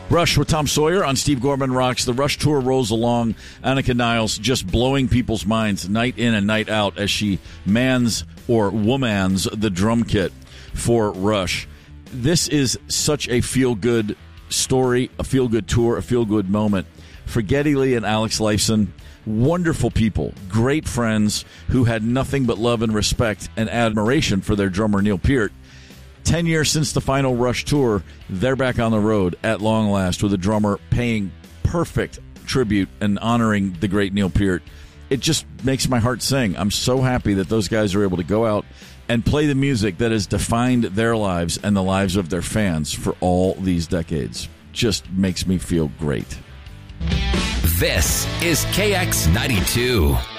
Rush with Tom Sawyer on Steve Gorman Rocks. The Rush tour rolls along. Annika Niles just blowing people's minds night in and night out as she mans or womans the drum kit for Rush. This is such a feel-good story, a feel-good tour, a feel-good moment for Geddy Lee and Alex Lifeson. Wonderful people, great friends who had nothing but love and respect and admiration for their drummer Neil Peart. 10 years since the final Rush tour, they're back on the road at long last with a drummer paying perfect tribute and honoring the great Neil Peart. It just makes my heart sing. I'm so happy that those guys are able to go out and play the music that has defined their lives and the lives of their fans for all these decades. Just makes me feel great. This is KX92.